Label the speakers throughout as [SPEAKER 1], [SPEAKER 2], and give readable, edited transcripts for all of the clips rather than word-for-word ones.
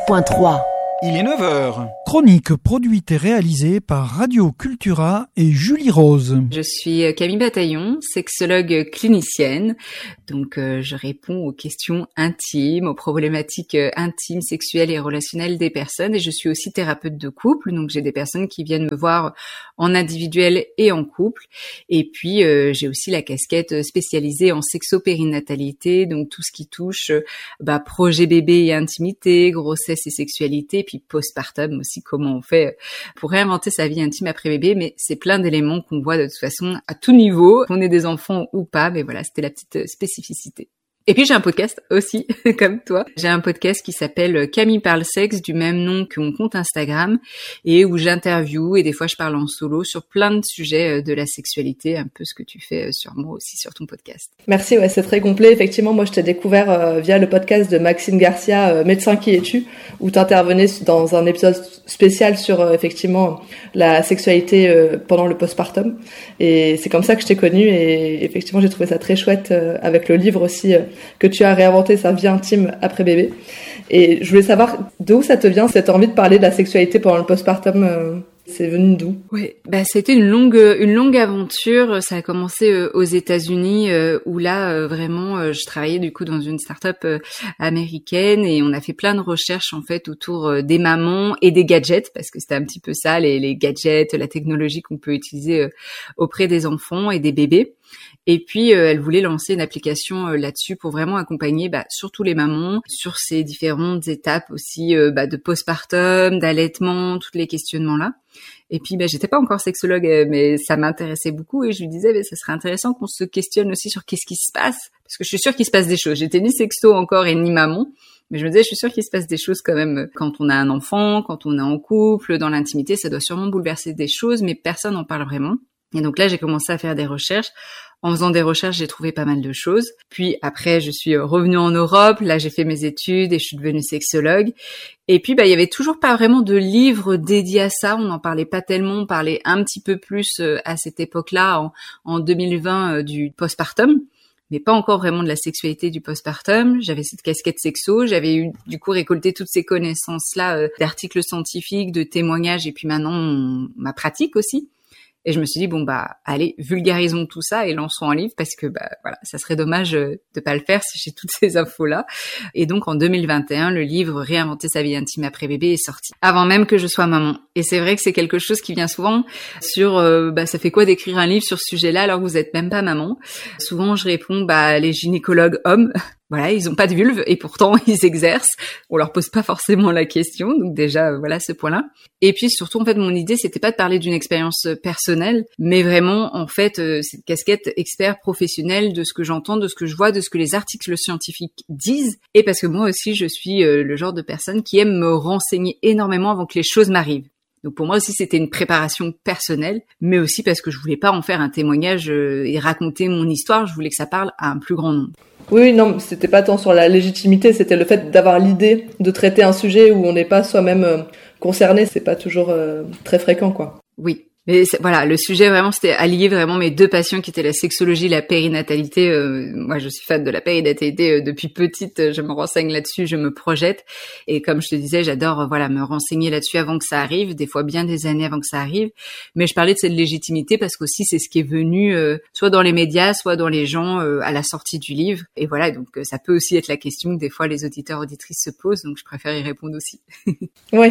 [SPEAKER 1] 89.3.
[SPEAKER 2] Il est 9h.
[SPEAKER 3] Chronique produite et réalisée par Radio Cultura et Julie Rose.
[SPEAKER 4] Je suis Camille Bataillon, sexologue clinicienne. Donc je réponds aux questions intimes, aux problématiques intimes, sexuelles et relationnelles des personnes. Et je suis aussi thérapeute de couple. Donc j'ai des personnes qui viennent me voir en individuel et en couple. Et puis j'ai aussi la casquette spécialisée en sexopérinatalité. Donc tout ce qui touche projet bébé et intimité, grossesse et sexualité. Puis postpartum aussi, comment on fait pour réinventer sa vie intime après bébé, mais c'est plein d'éléments qu'on voit de toute façon à tout niveau, qu'on ait des enfants ou pas, mais voilà, c'était la petite spécificité. Et puis j'ai un podcast aussi, comme toi. J'ai un podcast qui s'appelle Camille parle sexe, du même nom que mon compte Instagram, et où j'interviewe et des fois je parle en solo sur plein de sujets de la sexualité, un peu ce que tu fais sur moi aussi sur ton podcast.
[SPEAKER 5] Merci, ouais, c'est très complet. Effectivement, moi je t'ai découvert via le podcast de Maxime Garcia, Médecin qui es-tu, où tu intervenais dans un épisode spécial sur effectivement la sexualité pendant le postpartum. Et c'est comme ça que je t'ai connue, et effectivement j'ai trouvé ça très chouette avec le livre aussi que tu as réinventé sa vie intime après bébé. Et je voulais savoir d'où ça te vient cette envie de parler de la sexualité pendant le postpartum. C'est venu d'où?
[SPEAKER 4] Oui, c'était une longue aventure. Ça a commencé aux États-Unis où là vraiment je travaillais du coup dans une start-up américaine et on a fait plein de recherches en fait autour des mamans et des gadgets parce que c'était un petit peu ça les gadgets, la technologie qu'on peut utiliser auprès des enfants et des bébés. Et puis, elle voulait lancer une application là-dessus pour vraiment accompagner surtout les mamans sur ces différentes étapes aussi de postpartum, d'allaitement, tous les questionnements-là. Et puis, j'étais pas encore sexologue, mais ça m'intéressait beaucoup et je lui disais, ça serait intéressant qu'on se questionne aussi sur qu'est-ce qui se passe, parce que je suis sûre qu'il se passe des choses. J'étais ni sexto encore et ni maman, mais je me disais, je suis sûre qu'il se passe des choses quand même quand on a un enfant, quand on est en couple, dans l'intimité, ça doit sûrement bouleverser des choses, mais personne n'en parle vraiment. Et donc là, j'ai commencé à faire des recherches. En faisant des recherches, j'ai trouvé pas mal de choses. Puis après, je suis revenue en Europe. Là, j'ai fait mes études et je suis devenue sexologue. Et puis, il y avait toujours pas vraiment de livre dédié à ça. On n'en parlait pas tellement. On parlait un petit peu plus à cette époque-là, en 2020, du postpartum, mais pas encore vraiment de la sexualité du postpartum. J'avais cette casquette sexo. J'avais eu du coup récolté toutes ces connaissances-là d'articles scientifiques, de témoignages et puis maintenant ma pratique aussi. Et je me suis dit, allez, vulgarisons tout ça et lançons un livre parce que, ça serait dommage de pas le faire si j'ai toutes ces infos-là. Et donc, en 2021, le livre Réinventer sa vie intime après bébé est sorti. Avant même que je sois maman. Et c'est vrai que c'est quelque chose qui vient souvent sur, ça fait quoi d'écrire un livre sur ce sujet-là alors que vous êtes même pas maman? Souvent, je réponds, les gynécologues hommes. Voilà, ils ont pas de vulve et pourtant ils exercent. On leur pose pas forcément la question, donc déjà ce point-là. Et puis surtout en fait mon idée c'était pas de parler d'une expérience personnelle, mais vraiment en fait cette casquette expert professionnel de ce que j'entends, de ce que je vois, de ce que les articles scientifiques disent. Et parce que moi aussi je suis le genre de personne qui aime me renseigner énormément avant que les choses m'arrivent. Donc pour moi aussi c'était une préparation personnelle, mais aussi parce que je voulais pas en faire un témoignage et raconter mon histoire, je voulais que ça parle à un plus grand nombre.
[SPEAKER 5] Oui, non, c'était pas tant sur la légitimité, c'était le fait d'avoir l'idée de traiter un sujet où on n'est pas soi-même concerné, c'est pas toujours très fréquent, quoi.
[SPEAKER 4] Oui. Mais voilà, le sujet vraiment, c'était allier vraiment mes deux passions qui étaient la sexologie et la périnatalité. Moi, je suis fan de la périnatalité depuis petite. Je me renseigne là-dessus, je me projette. Et comme je te disais, j'adore me renseigner là-dessus avant que ça arrive, des fois bien des années avant que ça arrive. Mais je parlais de cette légitimité parce qu'aussi c'est ce qui est venu soit dans les médias, soit dans les gens à la sortie du livre. Et voilà, donc ça peut aussi être la question que des fois les auditeurs auditrices se posent. Donc je préfère y répondre aussi.
[SPEAKER 5] Oui.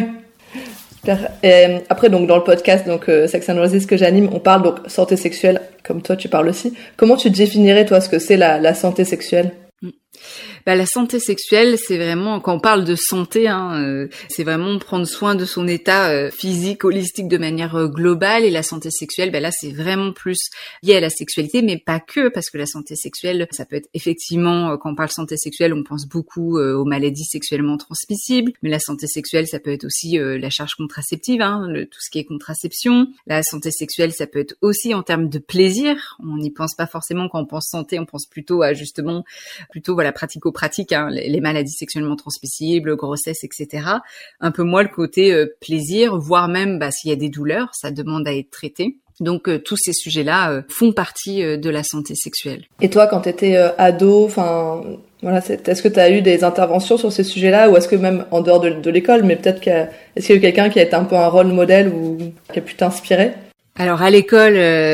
[SPEAKER 5] Et après, donc, dans le podcast, Sex and Roses que j'anime, on parle donc santé sexuelle, comme toi tu parles aussi. Comment tu définirais, toi, ce que c'est la santé sexuelle?
[SPEAKER 4] La santé sexuelle, c'est vraiment, quand on parle de santé, c'est vraiment prendre soin de son état physique, holistique de manière globale. Et la santé sexuelle, là, c'est vraiment plus lié à la sexualité, mais pas que, parce que la santé sexuelle, ça peut être effectivement, quand on parle santé sexuelle, on pense beaucoup aux maladies sexuellement transmissibles. Mais la santé sexuelle, ça peut être aussi la charge contraceptive, tout ce qui est contraception. La santé sexuelle, ça peut être aussi en termes de plaisir. On n'y pense pas forcément quand on pense santé, on pense plutôt à justement, pratico-pratique, les maladies sexuellement transmissibles, grossesse, etc. Un peu moins le côté plaisir, voire même s'il y a des douleurs, ça demande à être traité. Donc tous ces sujets-là font partie de la santé sexuelle.
[SPEAKER 5] Et toi, quand t'étais ado, Voilà, est-ce que tu as eu des interventions sur ces sujets-là, ou est-ce que même en dehors de l'école, mais peut-être est-ce qu'il y a eu quelqu'un qui a été un peu un rôle modèle ou qui a pu t'inspirer?
[SPEAKER 4] Alors à l'école,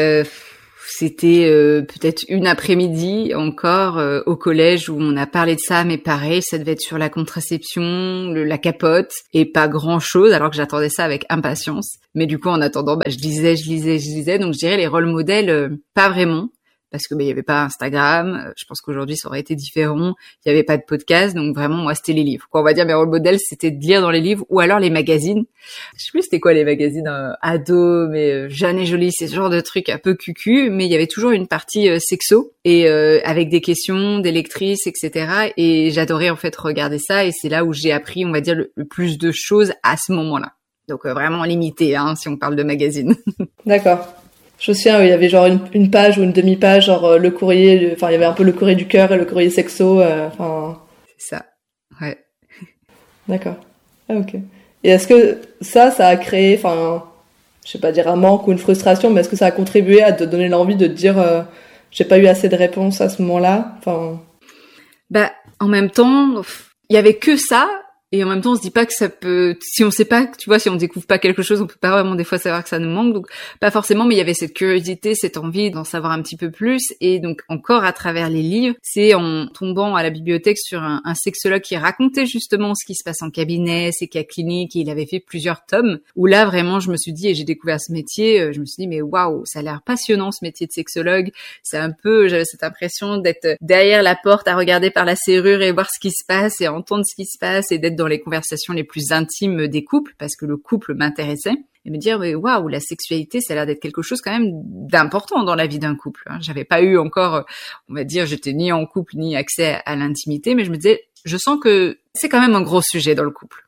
[SPEAKER 4] c'était peut-être une après-midi encore au collège où on a parlé de ça, mais pareil, ça devait être sur la contraception, la capote, et pas grand-chose, alors que j'attendais ça avec impatience. Mais du coup, en attendant, je lisais, donc je dirais les rôles modèles, pas vraiment. Parce que il y avait pas Instagram, je pense qu'aujourd'hui ça aurait été différent, il y avait pas de podcast, donc vraiment moi c'était les livres. Quoi, on va dire mes rôles modèles, c'était de lire dans les livres ou alors les magazines. Je sais plus c'était quoi les magazines ados, mais Jeanne et Jolie, c'est ce genre de truc un peu cucu, mais il y avait toujours une partie sexo et avec des questions des lectrices, etc. Et j'adorais en fait regarder ça, et c'est là où j'ai appris, on va dire, le plus de choses à ce moment-là. Donc vraiment limité, si on parle de magazines.
[SPEAKER 5] D'accord. Je me souviens, il y avait genre une page ou une demi-page, genre le courrier, enfin il y avait un peu le courrier du cœur et le courrier sexo, enfin.
[SPEAKER 4] C'est ça, ouais.
[SPEAKER 5] D'accord. Ah, ok. Et est-ce que ça a créé, enfin, je sais pas dire un manque ou une frustration, mais est-ce que ça a contribué à te donner l'envie de te dire, j'ai pas eu assez de réponses à ce moment-là, enfin.
[SPEAKER 4] En même temps, il y avait que ça. Et en même temps, on se dit pas que ça peut, si on sait pas, tu vois, si on découvre pas quelque chose, on peut pas vraiment des fois savoir que ça nous manque. Donc, pas forcément, mais il y avait cette curiosité, cette envie d'en savoir un petit peu plus. Et donc, encore à travers les livres, c'est en tombant à la bibliothèque sur un sexologue qui racontait justement ce qui se passe en cabinet, ses cas cliniques, et il avait fait plusieurs tomes, où là, vraiment, je me suis dit, et j'ai découvert ce métier, je me suis dit, mais waouh, ça a l'air passionnant, ce métier de sexologue. C'est un peu, j'avais cette impression d'être derrière la porte à regarder par la serrure et voir ce qui se passe et entendre ce qui se passe et d'être dans les conversations les plus intimes des couples, parce que le couple m'intéressait, et me dire mais waouh, la sexualité, ça a l'air d'être quelque chose quand même d'important dans la vie d'un couple. J'avais pas eu encore, on va dire, j'étais ni en couple ni accès à l'intimité, mais je me disais, je sens que c'est quand même un gros sujet dans le couple.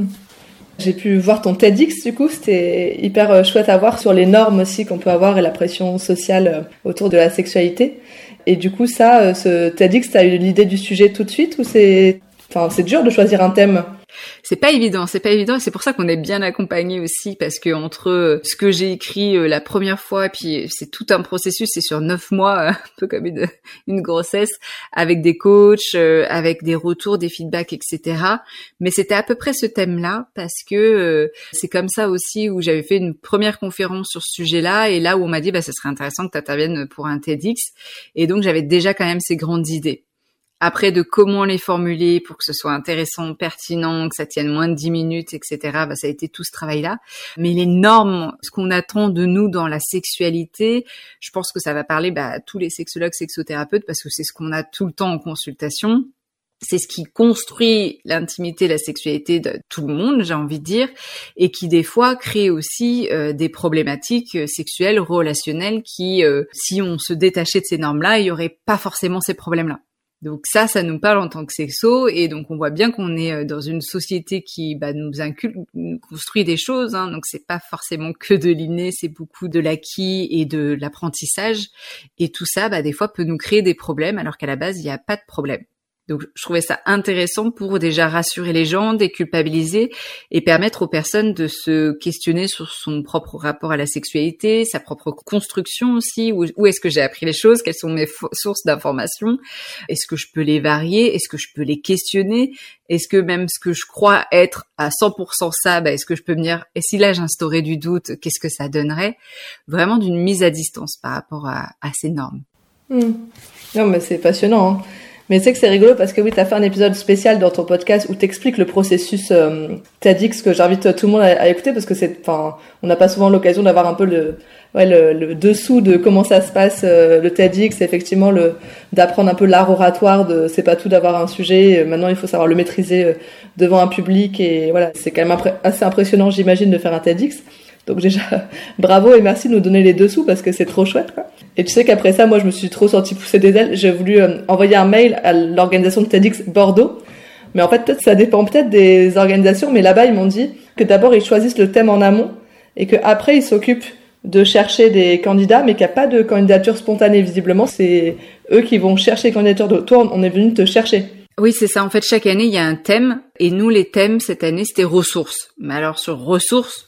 [SPEAKER 5] J'ai pu voir ton TEDx, du coup, c'était hyper chouette à voir sur les normes aussi qu'on peut avoir et la pression sociale autour de la sexualité. Et du coup, ça, ce TEDx, t'as eu l'idée du sujet tout de suite, ou c'est dur de choisir un thème?
[SPEAKER 4] C'est pas évident, et c'est pour ça qu'on est bien accompagné aussi, parce que entre ce que j'ai écrit la première fois, et puis c'est tout un processus, c'est sur 9 mois, un peu comme une grossesse, avec des coachs, avec des retours, des feedbacks, etc. Mais c'était à peu près ce thème-là, parce que c'est comme ça aussi où j'avais fait une première conférence sur ce sujet-là, et là où on m'a dit, ce serait intéressant que tu interviennes pour un TEDx, et donc j'avais déjà quand même ces grandes idées. Après, de comment les formuler pour que ce soit intéressant, pertinent, que ça tienne moins de 10 minutes, etc. Ça a été tout ce travail-là. Mais les normes, ce qu'on attend de nous dans la sexualité, je pense que ça va parler à tous les sexologues, sexothérapeutes, parce que c'est ce qu'on a tout le temps en consultation. C'est ce qui construit l'intimité, la sexualité de tout le monde, j'ai envie de dire, et qui des fois crée aussi des problématiques sexuelles, relationnelles, qui, si on se détachait de ces normes-là, il y aurait pas forcément ces problèmes-là. Donc ça nous parle en tant que sexo, et donc on voit bien qu'on est dans une société qui nous inculque, nous construit des choses, donc c'est pas forcément que de l'inné, c'est beaucoup de l'acquis et de l'apprentissage, et tout ça des fois peut nous créer des problèmes alors qu'à la base il n'y a pas de problème. Donc je trouvais ça intéressant pour déjà rassurer les gens, déculpabiliser et permettre aux personnes de se questionner sur son propre rapport à la sexualité, sa propre construction aussi, où est-ce que j'ai appris les choses, quelles sont mes sources d'informations, est-ce que je peux les varier, est-ce que je peux les questionner, est-ce que même ce que je crois être à 100% ça, est-ce que je peux me dire, et si là j'instaurais du doute, qu'est-ce que ça donnerait? Vraiment d'une mise à distance par rapport à ces normes.
[SPEAKER 5] Non mais c'est passionnant, Mais tu sais que c'est rigolo parce que oui, t'as fait un épisode spécial dans ton podcast où t'expliques le processus TEDx, que j'invite tout le monde à écouter, parce que on n'a pas souvent l'occasion d'avoir un peu le dessous de comment ça se passe, le TEDx, effectivement d'apprendre un peu l'art oratoire, c'est pas tout d'avoir un sujet, maintenant il faut savoir le maîtriser devant un public, et voilà, c'est quand même assez impressionnant, j'imagine, de faire un TEDx. Donc déjà, bravo et merci de nous donner les dessous, parce que c'est trop chouette, quoi. Et tu sais qu'après ça, moi, je me suis trop sentie pousser des ailes. J'ai voulu envoyer un mail à l'organisation de TEDx Bordeaux. Mais en fait, ça dépend peut-être des organisations. Mais là-bas, ils m'ont dit que d'abord, ils choisissent le thème en amont et qu'après, ils s'occupent de chercher des candidats, mais qu'il n'y a pas de candidature spontanée. Visiblement, c'est eux qui vont chercher les candidatures. De toi, on est venu te chercher.
[SPEAKER 4] Oui, c'est ça. En fait, chaque année, il y a un thème. Et nous, les thèmes, cette année, c'était ressources. Mais alors, sur ressources,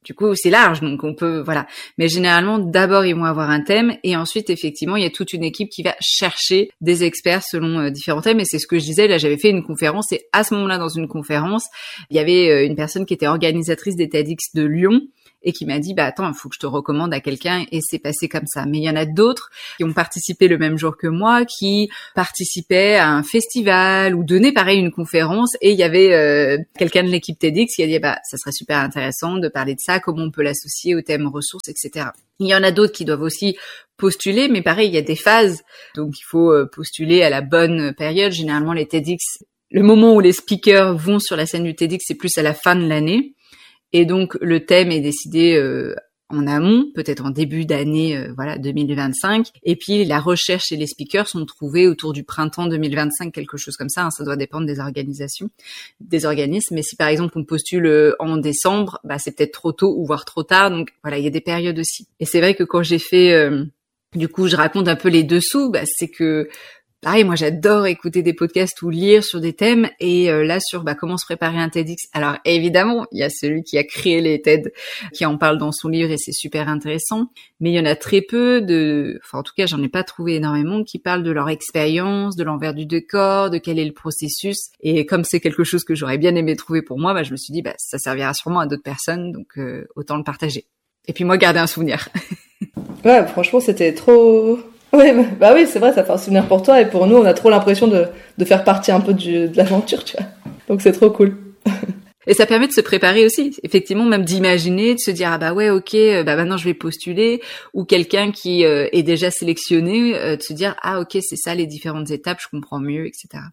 [SPEAKER 4] Du coup, c'est large, donc on peut, voilà. Mais généralement, d'abord, ils vont avoir un thème et ensuite, effectivement, il y a toute une équipe qui va chercher des experts selon différents thèmes. Et c'est ce que je disais, là, j'avais fait une conférence et à ce moment-là, dans une conférence, il y avait une personne qui était organisatrice des TEDx de Lyon et qui m'a dit, attends, il faut que je te recommande à quelqu'un, et c'est passé comme ça. Mais il y en a d'autres qui ont participé le même jour que moi, qui participaient à un festival ou donnaient pareil une conférence, et il y avait quelqu'un de l'équipe TEDx qui a dit, ça serait super intéressant de parler de ça, comment on peut l'associer au thème ressources, etc. Il y en a d'autres qui doivent aussi postuler, mais pareil, il y a des phases, donc il faut postuler à la bonne période. Généralement, les TEDx, le moment où les speakers vont sur la scène du TEDx, c'est plus à la fin de l'année. Et donc, le thème est décidé en amont, peut-être en début d'année 2025. Et puis, la recherche et les speakers sont trouvés autour du printemps 2025, quelque chose comme ça. Ça doit dépendre des organisations, des organismes. Mais si, par exemple, on postule en décembre, c'est peut-être trop tôt ou voire trop tard. Donc, voilà, il y a des périodes aussi. Et c'est vrai que quand j'ai fait... du coup, je raconte un peu les dessous. C'est que... Pareil, moi j'adore écouter des podcasts ou lire sur des thèmes, et là sur comment se préparer un TEDx. Alors évidemment, il y a celui qui a créé les TED qui en parle dans son livre et c'est super intéressant, mais il y en a très peu en tout cas j'en ai pas trouvé énormément qui parlent de leur expérience, de l'envers du décor, de quel est le processus. Et comme c'est quelque chose que j'aurais bien aimé trouver pour moi, je me suis dit ça servira sûrement à d'autres personnes, donc autant le partager. Et puis moi garder un souvenir.
[SPEAKER 5] Ouais, franchement c'était trop... Oui, oui, c'est vrai, ça fait un souvenir pour toi, et pour nous, on a trop l'impression de faire partie un peu de l'aventure, tu vois. Donc c'est trop cool.
[SPEAKER 4] Et ça permet de se préparer aussi, effectivement, même d'imaginer, de se dire maintenant je vais postuler, ou quelqu'un qui est déjà sélectionné, de se dire c'est ça les différentes étapes, je comprends mieux, etc.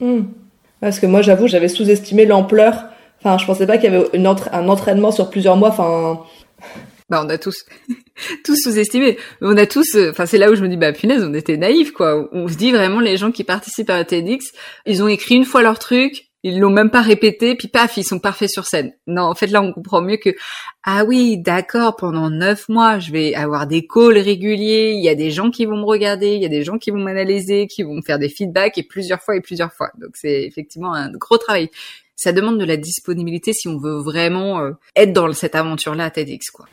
[SPEAKER 5] Parce que moi, j'avoue, j'avais sous-estimé l'ampleur. Enfin, je pensais pas qu'il y avait un entraînement sur plusieurs mois. Enfin.
[SPEAKER 4] On a tous sous-estimé. On a tous, c'est là où je me dis, punaise, on était naïfs, quoi. On se dit vraiment, les gens qui participent à un TEDx, ils ont écrit une fois leur truc, ils l'ont même pas répété, puis paf, ils sont parfaits sur scène. Non, en fait, là, on comprend mieux que, oui, d'accord, pendant 9 mois, je vais avoir des calls réguliers, il y a des gens qui vont me regarder, il y a des gens qui vont m'analyser, qui vont me faire des feedbacks, et plusieurs fois. Donc, c'est effectivement un gros travail. Ça demande de la disponibilité si on veut vraiment être dans cette aventure-là à TEDx, quoi.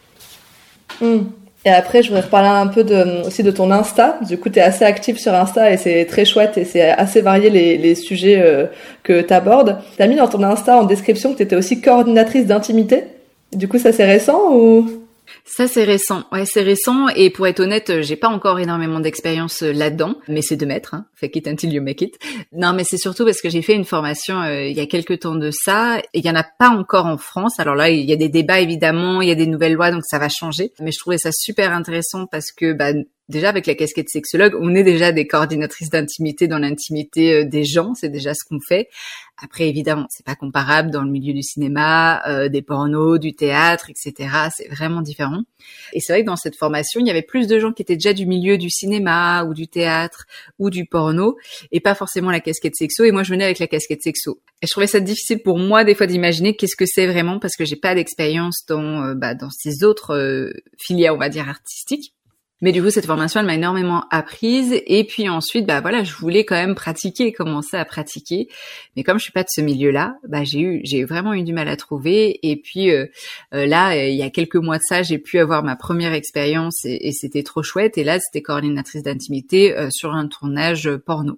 [SPEAKER 5] Et après, je voudrais reparler un peu aussi de ton Insta. Du coup, t'es assez active sur Insta et c'est très chouette et c'est assez varié les sujets que t'abordes. T'as mis dans ton Insta en description que t'étais aussi coordinatrice d'intimité. Du coup, ça c'est récent ou...
[SPEAKER 4] Ça, c'est récent. Ouais, c'est récent. Et pour être honnête, j'ai pas encore énormément d'expérience là-dedans. Mais c'est de mettre, Fake it until you make it. Non, mais c'est surtout parce que j'ai fait une formation il y a quelques temps de ça. Et il y en a pas encore en France. Alors là, il y a des débats, évidemment. Il y a des nouvelles lois, donc ça va changer. Mais je trouvais ça super intéressant parce que, déjà, avec la casquette sexologue, on est déjà des coordinatrices d'intimité dans l'intimité des gens. C'est déjà ce qu'on fait. Après, évidemment, c'est pas comparable dans le milieu du cinéma, des pornos, du théâtre, etc. C'est vraiment différent. Et c'est vrai que dans cette formation, il y avait plus de gens qui étaient déjà du milieu du cinéma ou du théâtre ou du porno et pas forcément la casquette sexo. Et moi, je venais avec la casquette sexo. Et je trouvais ça difficile pour moi, des fois, d'imaginer qu'est-ce que c'est vraiment parce que j'ai pas d'expérience dans ces autres filières, on va dire, artistiques. Mais du coup, cette formation, elle m'a énormément apprise. Et puis ensuite, je voulais quand même commencer à pratiquer. Mais comme je suis pas de ce milieu-là, j'ai vraiment eu du mal à trouver. Et puis là, il y a quelques mois de ça, j'ai pu avoir ma première expérience et c'était trop chouette. Et là, c'était coordinatrice d'intimité sur un tournage porno.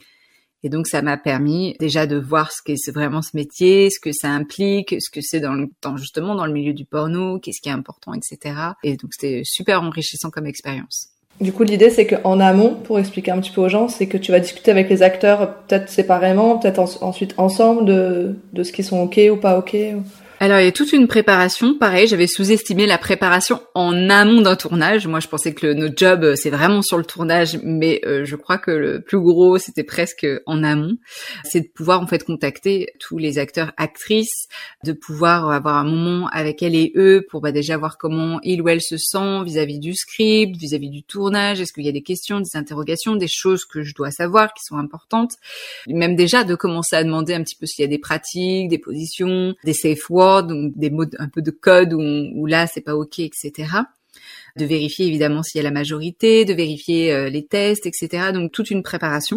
[SPEAKER 4] Et donc, ça m'a permis déjà de voir ce qu'est vraiment ce métier, ce que ça implique, ce que c'est justement dans le milieu du porno, qu'est-ce qui est important, etc. Et donc, c'était super enrichissant comme expérience.
[SPEAKER 5] Du coup, l'idée, c'est qu'en amont, pour expliquer un petit peu aux gens, c'est que tu vas discuter avec les acteurs peut-être séparément, peut-être ensuite ensemble de ce qui sont OK ou pas OK.
[SPEAKER 4] Alors, il y a toute une préparation. Pareil, j'avais sous-estimé la préparation en amont d'un tournage. Moi, je pensais que notre job, c'est vraiment sur le tournage, mais je crois que le plus gros, c'était presque en amont. C'est de pouvoir, en fait, contacter tous les acteurs, actrices, de pouvoir avoir un moment avec elles et eux pour déjà voir comment ils ou elles se sentent vis-à-vis du script, vis-à-vis du tournage. Est-ce qu'il y a des questions, des interrogations, des choses que je dois savoir qui sont importantes? Même déjà de commencer à demander un petit peu s'il y a des pratiques, des positions, des safe words, donc des mots un peu de code où là c'est pas OK, etc. De vérifier évidemment s'il y a la majorité, de vérifier les tests, etc. Donc toute une préparation.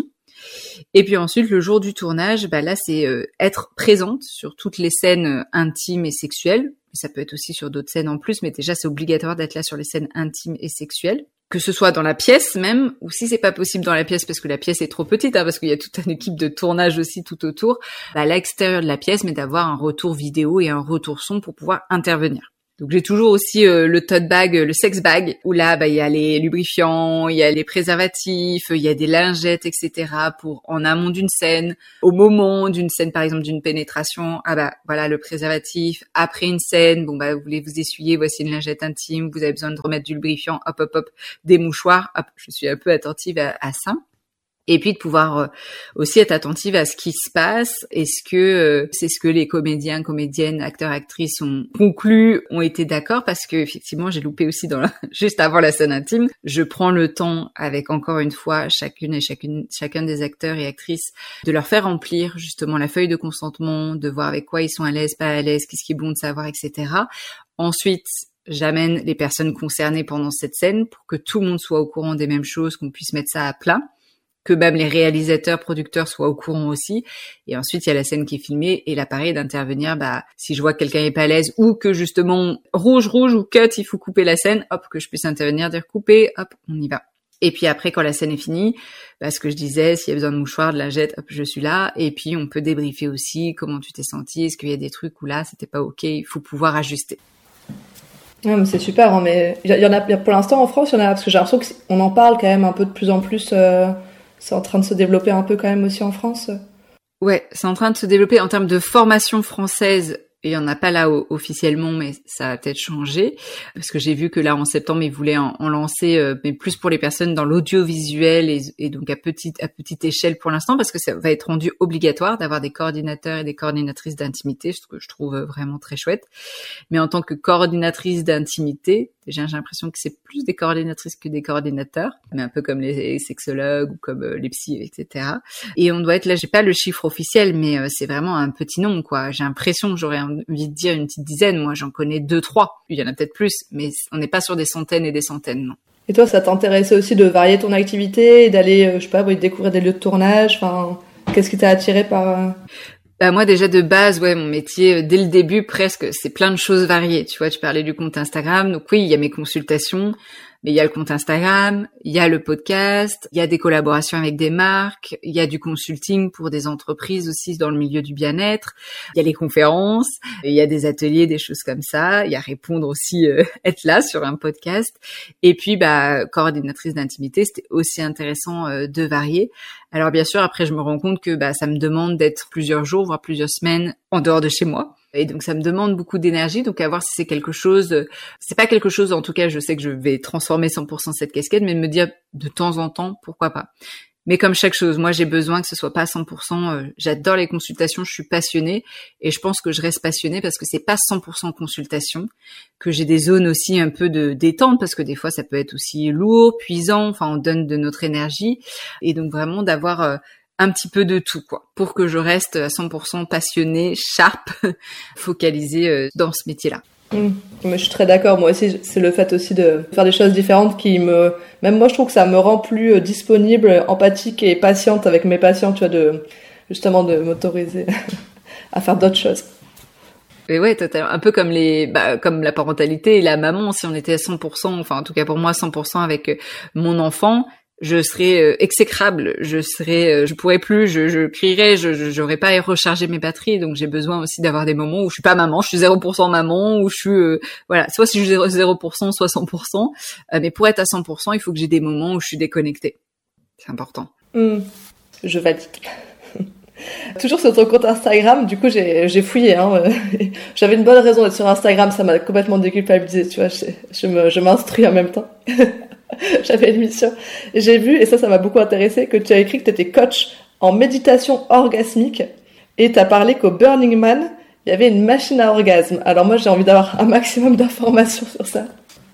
[SPEAKER 4] Et puis ensuite le jour du tournage, là c'est être présente sur toutes les scènes intimes et sexuelles. Ça peut être aussi sur d'autres scènes en plus, mais déjà c'est obligatoire d'être là sur les scènes intimes et sexuelles. Que ce soit dans la pièce même, ou si c'est pas possible dans la pièce parce que la pièce est trop petite, parce qu'il y a toute une équipe de tournage aussi tout autour, à l'extérieur de la pièce, mais d'avoir un retour vidéo et un retour son pour pouvoir intervenir. Donc j'ai toujours aussi le tote bag, le sex bag, où là il y a les lubrifiants, il y a les préservatifs, il y a des lingettes, etc. pour en amont d'une scène, au moment d'une scène par exemple d'une pénétration, voilà le préservatif. Après une scène, vous voulez vous essuyer, voici une lingette intime, vous avez besoin de remettre du lubrifiant, hop, des mouchoirs, hop, je suis un peu attentive à ça. Et puis de pouvoir aussi être attentive à ce qui se passe. Est-ce que c'est ce que les comédiens, comédiennes, acteurs, actrices ont conclu, ont été d'accord? Parce que effectivement, j'ai loupé aussi juste avant la scène intime. Je prends le temps avec encore une fois chacun des acteurs et actrices de leur faire remplir justement la feuille de consentement, de voir avec quoi ils sont à l'aise, pas à l'aise, qu'est-ce qui est bon de savoir, etc. Ensuite, j'amène les personnes concernées pendant cette scène pour que tout le monde soit au courant des mêmes choses, qu'on puisse mettre ça à plat, que même les réalisateurs, producteurs soient au courant aussi. Et ensuite, il y a la scène qui est filmée et là, pareil, d'intervenir, si je vois que quelqu'un est pas à l'aise ou que justement, rouge ou cut, il faut couper la scène, hop, que je puisse intervenir, dire couper, hop, on y va. Et puis après, quand la scène est finie, ce que je disais, s'il y a besoin de mouchoirs, de lingette, hop, je suis là. Et puis, on peut débriefer aussi, comment tu t'es senti, est-ce qu'il y a des trucs où là, c'était pas ok, il faut pouvoir ajuster.
[SPEAKER 5] Ouais, mais c'est super, mais il y en a pour l'instant en France, il y en a, parce que j'ai l'impression qu'on en parle quand même un peu de plus en plus, c'est en train de se développer un peu quand même aussi en France.
[SPEAKER 4] Ouais, c'est en train de se développer en termes de formation française. Il y en a pas là officiellement, mais ça a peut-être changé. Parce que j'ai vu que là, en septembre, ils voulaient en lancer, mais plus pour les personnes dans l'audiovisuel et donc à petite échelle pour l'instant, parce que ça va être rendu obligatoire d'avoir des coordinateurs et des coordinatrices d'intimité, ce que je trouve vraiment très chouette. Mais en tant que coordinatrice d'intimité, déjà, j'ai l'impression que c'est plus des coordinatrices que des coordinateurs, mais un peu comme les sexologues ou comme les psys, etc. Et on doit être là, j'ai pas le chiffre officiel, mais c'est vraiment un petit nombre, quoi. J'ai l'impression que j'aurais envie de dire une petite dizaine. Moi, j'en connais 2-3. Il y en a peut-être plus, mais on n'est pas sur des centaines et des centaines, non.
[SPEAKER 5] Et toi, ça t'intéressait aussi de varier ton activité et d'aller, découvrir des lieux de tournage? Enfin, qu'est-ce qui t'a attiré par...
[SPEAKER 4] Moi déjà de base, mon métier dès le début presque, c'est plein de choses variées. Tu vois, tu parlais du compte Instagram, donc oui, il y a mes consultations, mais il y a le compte Instagram, il y a le podcast, il y a des collaborations avec des marques, il y a du consulting pour des entreprises aussi dans le milieu du bien-être, il y a les conférences, il y a des ateliers, des choses comme ça, il y a répondre aussi, être là sur un podcast. Et puis, coordinatrice d'intimité, c'était aussi intéressant de varier. Alors bien sûr, après, je me rends compte que ça me demande d'être plusieurs jours, voire plusieurs semaines en dehors de chez moi. Et donc, ça me demande beaucoup d'énergie. Donc, à voir si c'est quelque chose... C'est pas quelque chose, en tout cas, je sais que je vais transformer 100% cette casquette, mais me dire de temps en temps, pourquoi pas. Mais comme chaque chose, moi, j'ai besoin que ce soit pas 100%... j'adore les consultations, je suis passionnée. Et je pense que je reste passionnée parce que c'est pas 100% consultation. Que j'ai des zones aussi un peu de détente, parce que des fois, ça peut être aussi lourd, puisant. Enfin, on donne de notre énergie. Et donc, vraiment, d'avoir... un petit peu de tout, quoi, pour que je reste à 100% passionnée, sharp, focalisée dans ce métier-là.
[SPEAKER 5] Mais je suis très d'accord. Moi aussi, c'est le fait aussi de faire des choses différentes même moi, je trouve que ça me rend plus disponible, empathique et patiente avec mes patients, tu vois, justement de m'autoriser à faire d'autres choses.
[SPEAKER 4] Et ouais, totalement. Un peu comme comme la parentalité et la maman, si on était à 100%, enfin, en tout cas pour moi, 100% avec mon enfant, je serais exécrable, je pourrais plus, je crierais, j'aurais pas à recharger mes batteries, donc j'ai besoin aussi d'avoir des moments où je suis pas maman, je suis 0% maman, où je suis, soit si je suis 0%, soit 100%, mais pour être à 100%, il faut que j'ai des moments où je suis déconnectée. C'est important.
[SPEAKER 5] Je valide. Toujours sur ton compte Instagram, du coup j'ai fouillé, j'avais une bonne raison d'être sur Instagram, ça m'a complètement déculpabilisée, tu vois, je m'instruis en même temps. J'avais une mission. J'ai vu, et ça m'a beaucoup intéressé, que tu as écrit que tu étais coach en méditation orgasmique et tu as parlé qu'au Burning Man, il y avait une machine à orgasme. Alors moi, j'ai envie d'avoir un maximum d'informations sur ça.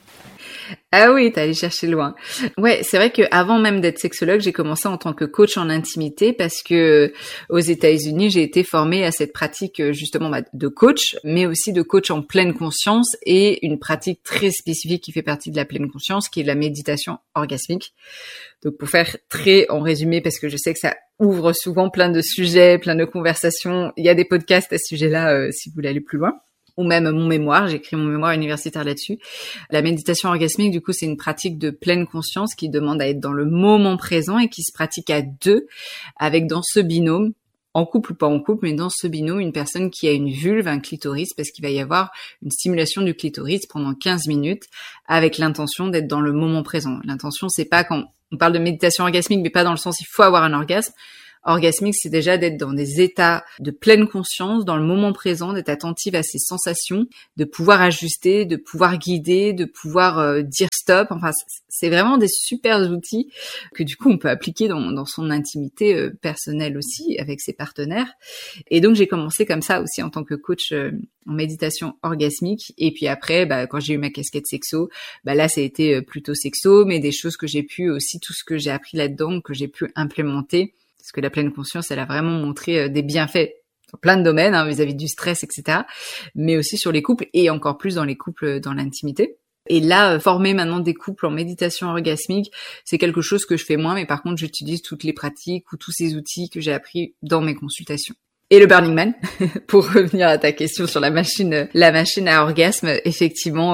[SPEAKER 4] Ah oui, t'es allé chercher loin. Ouais, c'est vrai que avant même d'être sexologue, j'ai commencé en tant que coach en intimité parce que aux États-Unis, j'ai été formée à cette pratique justement de coach, mais aussi de coach en pleine conscience et une pratique très spécifique qui fait partie de la pleine conscience, qui est la méditation orgasmique. Donc pour faire très en résumé, parce que je sais que ça ouvre souvent plein de sujets, plein de conversations, il y a des podcasts à ce sujet-là si vous voulez aller plus loin. ou même mon mémoire. J'ai écrit mon mémoire universitaire là-dessus. La méditation orgasmique, du coup, c'est une pratique de pleine conscience qui demande à être dans le moment présent et qui se pratique à deux, avec dans ce binôme, en couple ou pas en couple, mais dans ce binôme, une personne qui a une vulve, un clitoris, parce qu'il va y avoir une stimulation du clitoris pendant 15 minutes avec l'intention d'être dans le moment présent. L'intention, c'est pas quand on parle de méditation orgasmique, mais pas dans le sens il faut avoir un orgasme. Orgasmique, c'est déjà d'être dans des états de pleine conscience, dans le moment présent, d'être attentive à ses sensations, de pouvoir ajuster, de pouvoir guider, de pouvoir dire stop. Enfin, c'est vraiment des super outils que du coup on peut appliquer dans son intimité personnelle aussi avec ses partenaires. Et donc j'ai commencé comme ça aussi en tant que coach en méditation orgasmique. Et puis après, quand j'ai eu ma casquette sexo, là ça a été plutôt sexo, mais des choses que j'ai pu aussi, tout ce que j'ai appris là-dedans, que j'ai pu implémenter. Parce que la pleine conscience, elle a vraiment montré des bienfaits sur plein de domaines, vis-à-vis du stress, etc. Mais aussi sur les couples et encore plus dans les couples dans l'intimité. Et là, former maintenant des couples en méditation orgasmique, c'est quelque chose que je fais moins, mais par contre, j'utilise toutes les pratiques ou tous ces outils que j'ai appris dans mes consultations. Et le Burning Man, pour revenir à ta question sur la machine à orgasme, effectivement,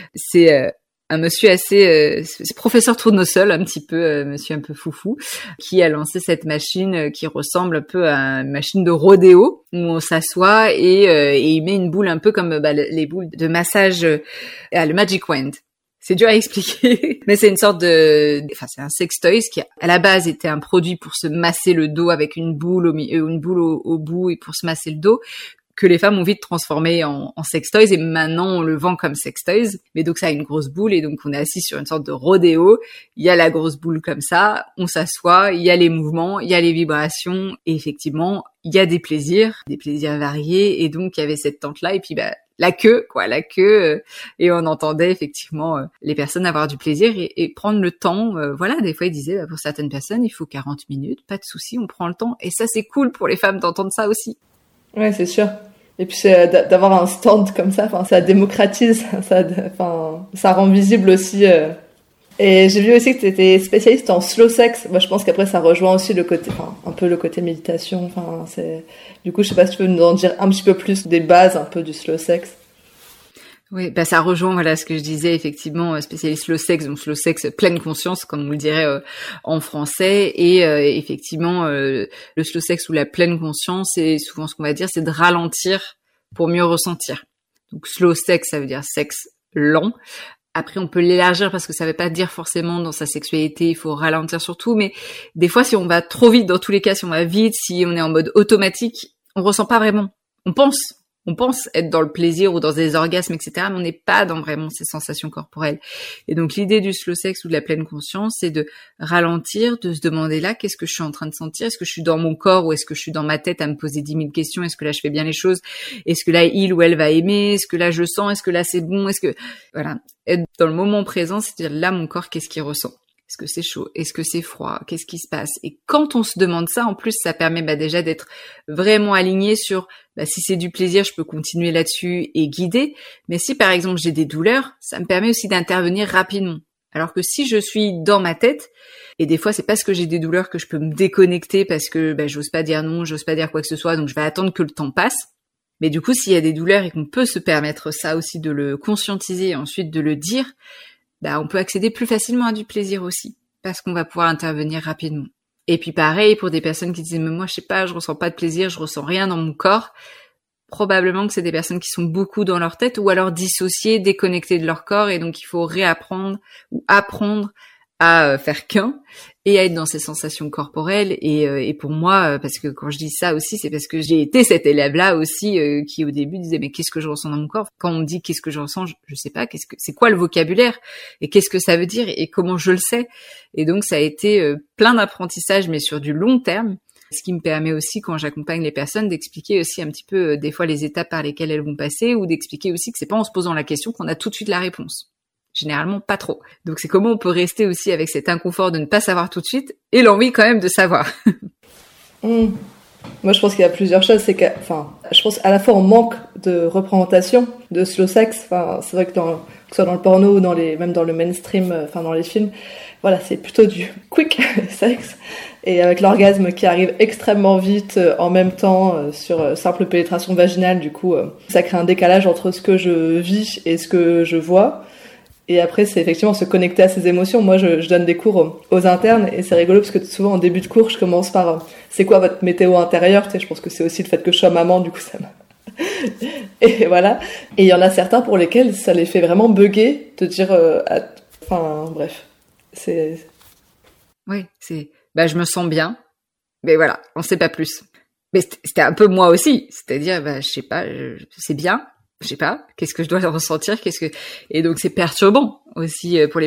[SPEAKER 4] c'est un monsieur assez, c'est professeur Tournesol, un petit peu, monsieur un peu foufou, qui a lancé cette machine qui ressemble un peu à une machine de rodéo, où on s'assoit et il met une boule un peu comme les boules de massage, le Magic Wand. C'est dur à expliquer, mais c'est une sorte c'est un sextoy qui à la base était un produit pour se masser le dos avec une boule au bout et pour se masser le dos, que les femmes ont vite transformé en sextoys et maintenant on le vend comme sextoys. Mais donc ça a une grosse boule et donc on est assis sur une sorte de rodéo. Il y a la grosse boule comme ça, on s'assoit, il y a les mouvements, il y a les vibrations et effectivement il y a des plaisirs variés et donc il y avait cette tente-là et puis la queue et on entendait effectivement les personnes avoir du plaisir et prendre le temps. Des fois ils disaient pour certaines personnes il faut 40 minutes, pas de souci, on prend le temps et ça c'est cool pour les femmes d'entendre ça aussi.
[SPEAKER 5] Ouais, c'est sûr. Et puis d'avoir un stand comme ça, ça démocratise, ça rend visible aussi. Et j'ai vu aussi que tu étais spécialiste en slow sex. Moi, je pense qu'après ça rejoint aussi le côté, un peu le côté méditation. Du coup, je sais pas si tu peux nous en dire un petit peu plus des bases un peu du slow sex.
[SPEAKER 4] Oui, ça rejoint ce que je disais effectivement, spécialiste slow sex, donc slow sex pleine conscience comme on le dirait en français et effectivement le slow sex ou la pleine conscience, c'est souvent ce qu'on va dire, c'est de ralentir pour mieux ressentir. Donc slow sex, ça veut dire sexe lent. Après, on peut l'élargir parce que ça veut pas dire forcément dans sa sexualité, il faut ralentir surtout, mais des fois si on va trop vite, dans tous les cas, si on va vite, si on est en mode automatique, on ressent pas vraiment. On pense être dans le plaisir ou dans des orgasmes, etc., mais on n'est pas dans vraiment ces sensations corporelles. Et donc, l'idée du slow sex ou de la pleine conscience, c'est de ralentir, de se demander là, qu'est-ce que je suis en train de sentir? Est-ce que je suis dans mon corps ou est-ce que je suis dans ma tête à me poser 10 000 questions? Est-ce que là, je fais bien les choses? Est-ce que là, il ou elle va aimer? Est-ce que là, je sens? Est-ce que là, c'est bon? Être dans le moment présent, c'est-à-dire là, mon corps, qu'est-ce qu'il ressent? Est-ce que c'est chaud? Est-ce que c'est froid? Qu'est-ce qui se passe? Et quand on se demande ça, en plus, ça permet déjà d'être vraiment aligné sur si c'est du plaisir, je peux continuer là-dessus et guider. Mais si, par exemple, j'ai des douleurs, ça me permet aussi d'intervenir rapidement. Alors que si je suis dans ma tête, et des fois, c'est parce que j'ai des douleurs que je peux me déconnecter parce que j'ose pas dire non, j'ose pas dire quoi que ce soit, donc je vais attendre que le temps passe. Mais du coup, s'il y a des douleurs et qu'on peut se permettre ça aussi, de le conscientiser et ensuite de le dire, on peut accéder plus facilement à du plaisir aussi, parce qu'on va pouvoir intervenir rapidement. Et puis pareil, pour des personnes qui disent « mais moi je sais pas, je ressens pas de plaisir, je ressens rien dans mon corps », probablement que c'est des personnes qui sont beaucoup dans leur tête ou alors dissociées, déconnectées de leur corps et donc il faut réapprendre ou apprendre à faire qu'un et à être dans ces sensations corporelles et pour moi, parce que quand je dis ça aussi, c'est parce que j'ai été cette élève-là aussi qui au début disait mais qu'est-ce que je ressens dans mon corps? Quand on me dit qu'est-ce que je ressens, je sais pas, c'est quoi le vocabulaire et qu'est-ce que ça veut dire et comment je le sais? Et donc ça a été plein d'apprentissages mais sur du long terme, ce qui me permet aussi quand j'accompagne les personnes d'expliquer aussi un petit peu des fois les étapes par lesquelles elles vont passer ou d'expliquer aussi que c'est pas en se posant la question qu'on a tout de suite la réponse. Généralement pas trop. Donc c'est comment on peut rester aussi avec cet inconfort de ne pas savoir tout de suite et l'envie quand même de savoir.
[SPEAKER 5] Moi je pense qu'il y a plusieurs choses, c'est que je pense à la fois on manque de représentation de slow sex, c'est vrai que que ce soit dans le porno ou même dans le mainstream, dans les films, c'est plutôt du quick sex. Et avec l'orgasme qui arrive extrêmement vite en même temps sur simple pénétration vaginale, du coup, ça crée un décalage entre ce que je vis et ce que je vois. Et après, c'est effectivement se connecter à ses émotions. Moi, je donne des cours aux internes et c'est rigolo parce que souvent en début de cours, je commence par c'est quoi votre météo intérieure. Tu sais, je pense que c'est aussi le fait que je sois maman, du coup, ça m'a... Et voilà. Et il y en a certains pour lesquels ça les fait vraiment bugger de dire... Enfin, bref. C'est...
[SPEAKER 4] Oui, c'est... je me sens bien. Mais voilà, on sait pas plus. Mais c'était un peu moi aussi. C'est-à-dire, je sais pas, c'est bien. Je sais pas, qu'est-ce que je dois ressentir, et donc c'est perturbant aussi pour les